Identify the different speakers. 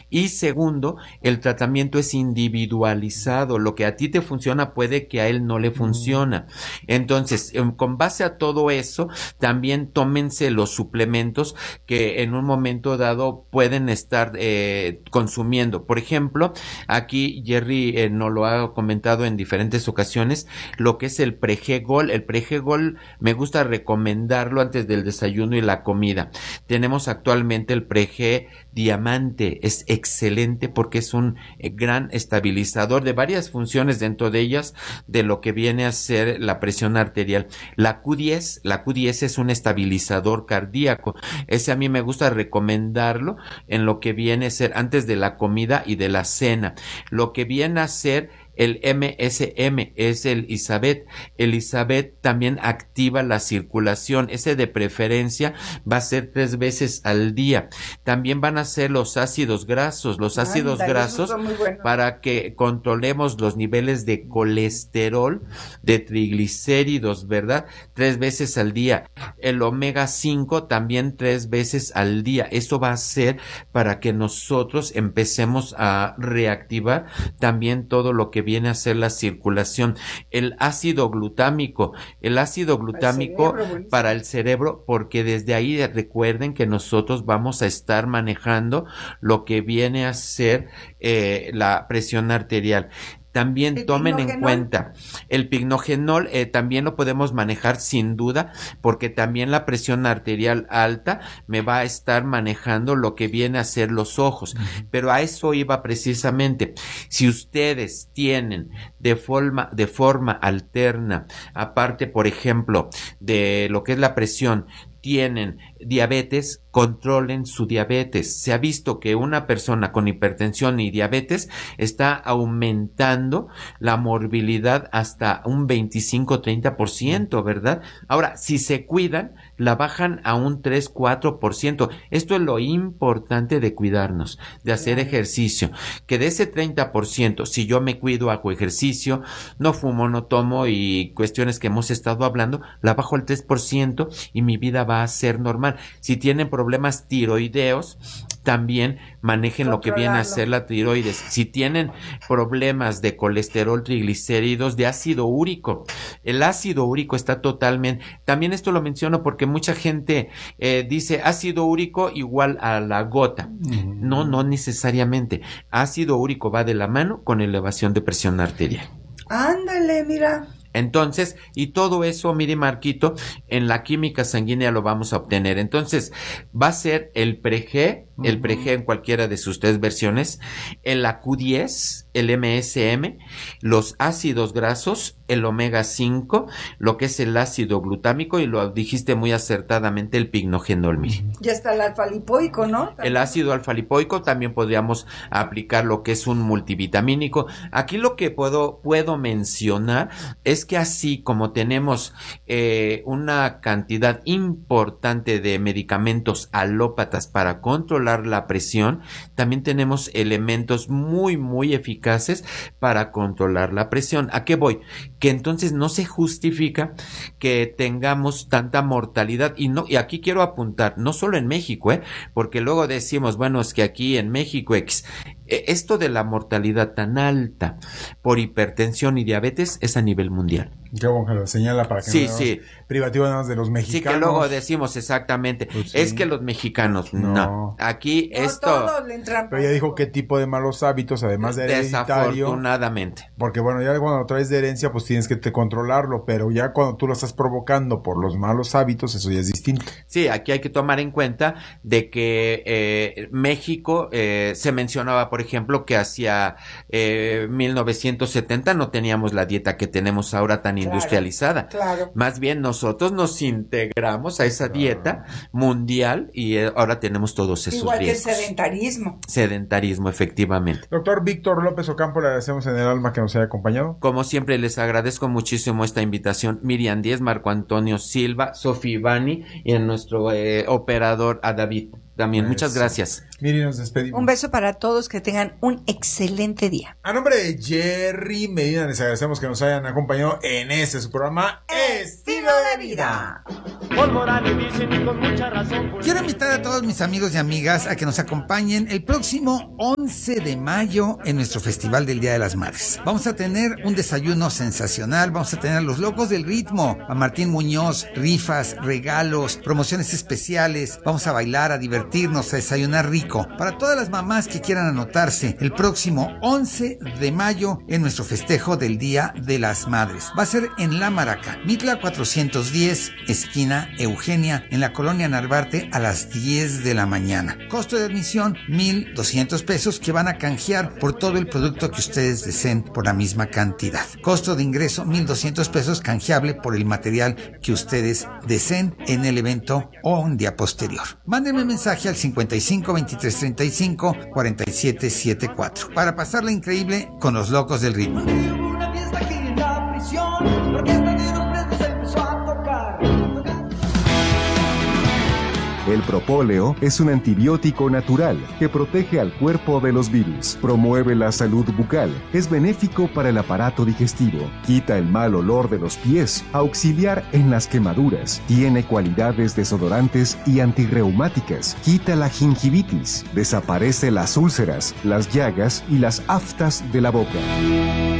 Speaker 1: Y segundo, el tratamiento es individualizado. Lo que a ti te funciona puede que a él no le funciona. Entonces, con base a todo eso, también tómense los suplementos que en un momento dado pueden estar consumiendo. Por ejemplo, aquí Jerry nos lo ha comentado en diferentes ocasiones, lo que es el Pregol. El Pregol me gusta recomendarlo antes del desayuno y la comida. Tenemos actualmente el Prege Diamante, es excelente porque es un gran estabilizador de varias funciones, dentro de ellas de lo que viene a ser la presión arterial. La Q10 es un estabilizador cardíaco. Ese a mí me gusta recomendarlo en lo que viene a ser antes de la comida y de la cena. Lo que viene a ser el MSM es el Isabet. El Isabet también activa la circulación. Ese de preferencia va a ser 3 veces al día. También van a ser los ácidos grasos. Los ácidos grasos para que controlemos los niveles de colesterol, de triglicéridos, ¿verdad? 3 veces al día. El omega 5 también 3 veces al día. Eso va a ser para que nosotros empecemos a reactivar también todo lo que viene a ser la circulación. El ácido glutámico para el cerebro, porque desde ahí recuerden que nosotros vamos a estar manejando lo que viene a ser la presión arterial. También tomen en cuenta el pignogenol, también lo podemos manejar sin duda, porque también la presión arterial alta me va a estar manejando lo que viene a ser los ojos. Pero a eso iba precisamente. Si ustedes tienen de forma alterna, aparte, por ejemplo, de lo que es la presión, tienen diabetes, controlen su diabetes. Se ha visto que una persona con hipertensión y diabetes está aumentando la morbilidad hasta un 25-30%, ¿verdad? Ahora, si se cuidan, la bajan a un 3-4%. Esto es lo importante de cuidarnos, de hacer ejercicio, que de ese 30%, si yo me cuido, hago ejercicio, no fumo, no tomo y cuestiones que hemos estado hablando, la bajo al 3% y mi vida va a ser normal. Si tienen problemas tiroideos, también manejen lo que viene a ser la tiroides. Si tienen problemas de colesterol, triglicéridos, de ácido úrico, el ácido úrico está totalmente, también esto lo menciono porque mucha gente dice ácido úrico igual a la gota. No necesariamente. Ácido úrico va de la mano con elevación de presión arterial.
Speaker 2: Ándale, mira.
Speaker 1: Entonces, y todo eso, mire Marquito, en la química sanguínea lo vamos a obtener. Entonces, va a ser el Preg en cualquiera de sus 3 versiones, el Q10, el MSM, los ácidos grasos, el omega 5, lo que es el ácido glutámico, y lo dijiste muy acertadamente, el pignogenol.
Speaker 2: Ya está el alfa-lipoico, ¿no?
Speaker 1: El ácido alfa-lipoico, también podríamos aplicar lo que es un multivitamínico. Aquí lo que puedo mencionar es que así como tenemos una cantidad importante de medicamentos alópatas para controlar la presión, también tenemos elementos muy eficaces para controlar la presión. ¿A qué voy? Que entonces no se justifica que tengamos tanta mortalidad, y aquí quiero apuntar, no solo en México, porque luego decimos, bueno, es que aquí en México esto de la mortalidad tan alta por hipertensión y diabetes es a nivel mundial.
Speaker 3: Qué bueno que lo señala para que no privativo nada más de los mexicanos.
Speaker 1: Sí, que luego decimos exactamente, pues es que los mexicanos, no. Aquí esto...
Speaker 3: Pero ya dijo qué tipo de malos hábitos, además de hereditario.
Speaker 1: Desafortunadamente.
Speaker 3: Porque bueno, ya cuando lo traes de herencia, pues tienes que controlarlo, pero ya cuando tú lo estás provocando por los malos hábitos, eso ya es distinto.
Speaker 1: Sí, aquí hay que tomar en cuenta de que México, se mencionaba, por ejemplo, que hacia 1970 no teníamos la dieta que tenemos ahora tan industrializada.
Speaker 2: Claro.
Speaker 1: Más bien nosotros nos integramos a esa dieta mundial y ahora tenemos todos esos
Speaker 2: igual
Speaker 1: riesgos.
Speaker 2: Que el sedentarismo.
Speaker 1: Sedentarismo, efectivamente.
Speaker 3: Doctor Víctor López Ocampo, le agradecemos en el alma que nos haya acompañado.
Speaker 1: Como siempre, les agradezco muchísimo esta invitación. Miriam Díez, Marco Antonio Silva, Sofía Ivani y a nuestro operador, a David. También, muchas gracias.
Speaker 3: Miri, nos despedimos.
Speaker 2: Un beso para todos, que tengan un excelente día.
Speaker 3: A nombre de Jerry Medina, les agradecemos que nos hayan acompañado en este su programa Estilo de Vida.
Speaker 4: Quiero invitar a todos mis amigos y amigas a que nos acompañen el próximo 11 de mayo en nuestro Festival del Día de las Madres. Vamos a tener un desayuno sensacional, vamos a tener a los locos del ritmo, a Martín Muñoz, rifas, regalos, promociones especiales, vamos a bailar, a divertirnos, a desayunar rico. Para todas las mamás que quieran anotarse, el próximo 11 de mayo en nuestro festejo del Día de las Madres. Va a ser en La Maraca, Mitla 410, esquina Eugenia, en la colonia Narvarte, a las 10 de la mañana. Costo de admisión, 1,200 pesos, que van a canjear por todo el producto que ustedes deseen por la misma cantidad. Costo de ingreso, 1,200 pesos, canjeable por el material que ustedes deseen en el evento o un día posterior. Mándenme mensaje al 55 23 35 47 74 para pasarla increíble con los locos del ritmo.
Speaker 5: Una fiesta aquí en la prisión, la orquesta de los presos empezó a tocar.
Speaker 6: El propóleo es un antibiótico natural que protege al cuerpo de los virus, promueve la salud bucal, es benéfico para el aparato digestivo, quita el mal olor de los pies, auxiliar en las quemaduras, tiene cualidades desodorantes y antirreumáticas, quita la gingivitis, desaparece las úlceras, las llagas y las aftas de la boca.